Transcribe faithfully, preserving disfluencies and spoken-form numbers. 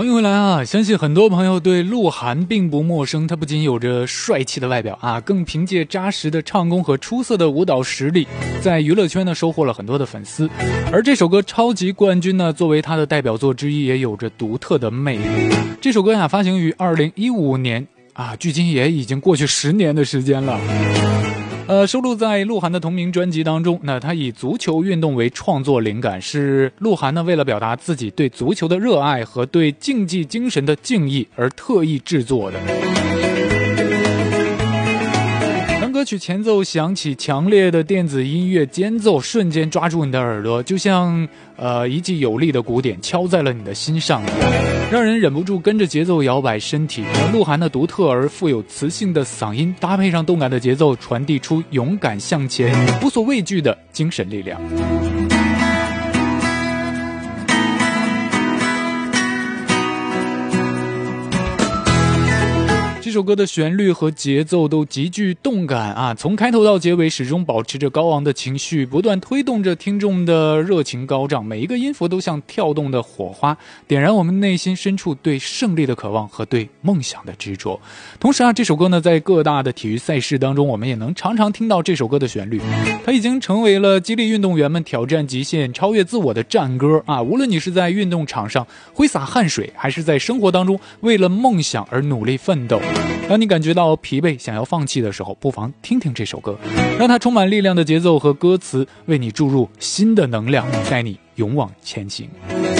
欢迎回来啊！相信很多朋友对鹿晗并不陌生，他不仅有着帅气的外表啊，更凭借扎实的唱功和出色的舞蹈实力，在娱乐圈呢收获了很多的粉丝。而这首歌《超级冠军》呢，作为他的代表作之一，也有着独特的魅力。这首歌呀，发行于二零一五年啊，距今也已经过去十年的时间了。呃，收录在鹿晗的同名专辑当中。那他以足球运动为创作灵感，是鹿晗呢为了表达自己对足球的热爱和对竞技精神的敬意而特意制作的。当歌曲前奏响起，强烈的电子音乐间奏瞬间抓住你的耳朵，就像呃一记有力的鼓点敲在了你的心上，让人忍不住跟着节奏摇摆身体。而鹿晗的独特而富有磁性的嗓音，搭配上动感的节奏，传递出勇敢向前、无所畏惧的精神力量。这首歌的旋律和节奏都极具动感啊，从开头到结尾始终保持着高昂的情绪，不断推动着听众的热情高涨，每一个音符都像跳动的火花，点燃我们内心深处对胜利的渴望和对梦想的执着。同时啊，这首歌呢在各大的体育赛事当中，我们也能常常听到这首歌的旋律，它已经成为了激励运动员们挑战极限、超越自我的战歌啊！无论你是在运动场上挥洒汗水，还是在生活当中为了梦想而努力奋斗，当你感觉到疲惫想要放弃的时候，不妨听听这首歌，让它充满力量的节奏和歌词为你注入新的能量，带你勇往前行。